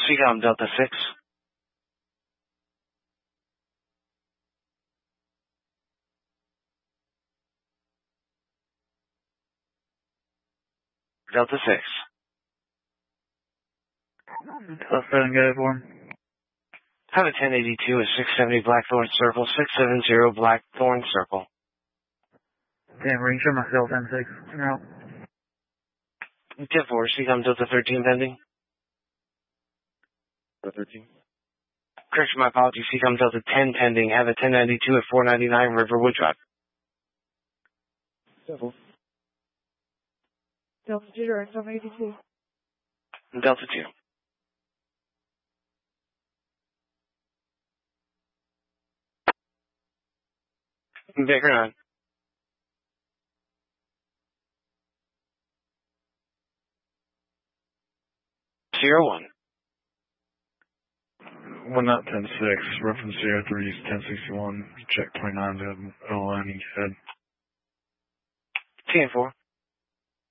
CCOM Delta 6. Delta 6. Delta 7, go for him. Have a 1082 at 670 Blackthorn Circle, 670 Blackthorn Circle. Damn, ring, show myself, 10-6. No. 10-4, CCOM Delta 13 pending. Delta 13. Correction, my apologies, CCOM Delta 10 pending. Have a 1092 at 499 Riverwood Drive. 10-4. Delta 2, direct 782. Delta 2. Baker 9. Sierra 1. 1 not 10-6, reference 03 1061, check 29 LN, head. TN4.